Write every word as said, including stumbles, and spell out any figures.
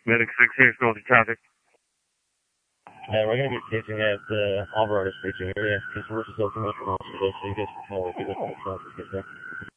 Medic six here, still in traffic. Uh, we're going to be staging at the Alvarado staging area. Just versus Oakland Hospital, so you guys can follow. Get there.